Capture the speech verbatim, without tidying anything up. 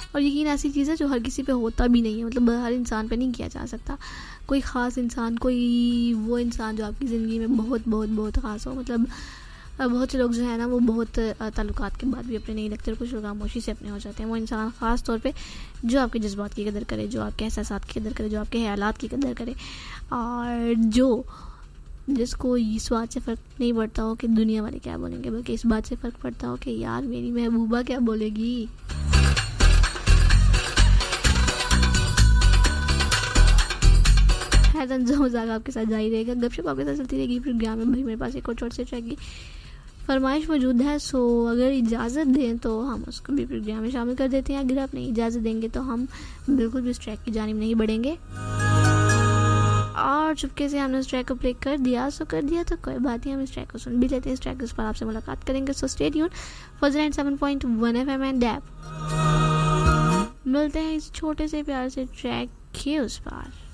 और यकीन ऐसी चीज़ है जो हर किसी पे होता भी नहीं है, मतलब हर इंसान पे नहीं किया जा सकता। कोई ख़ास इंसान, कोई वो इंसान जो आपकी ज़िंदगी में बहुत बहुत बहुत ख़ास हो। मतलब बहुत से लोग जो है ना वो बहुत ताल्लुकात के बाद भी अपने नहीं लगते, कुछ लोग खामोशी से अपने हो जाते हैं। वो इंसान ख़ास तौर पे जो आपके जज्बात की कदर करे, जो आपके एहसासात की कदर करे, जो आपके ख्यालात की कदर करे, और जो जिसको इस बात से फ़र्क नहीं पड़ता हो कि दुनिया वाले क्या बोलेंगे, बल्कि इस बात से फ़र्क पड़ता हो कि यार मेरी महबूबा क्या बोलेगी। है तंज़ो मज़ाक आपके साथ जारी रहेगा, गपशप आपके साथ चलती रहेगी प्रोग्राम में। भाई मेरे पास एक और छोटे से ट्रैक की फरमाइश मौजूद है, सो अगर इजाज़त दें तो हम उसको भी प्रोग्राम में शामिल कर देते हैं। अगर आप नहीं इजाज़त देंगे तो हम बिल्कुल भी उस ट्रैक की जानिब नहीं बढ़ेंगे। और चुपके से हमने उस ट्रैक को प्ले कर दिया, सो कर दिया तो कोई बात नहीं, हम इस ट्रैक को सुन भी लेते हैं। इस ट्रैक पर आपसे मुलाकात करेंगे। So stay tune for ninety seven point one FM and dab. मिलते हैं इस छोटे से प्यार से ट्रैक के उस पार।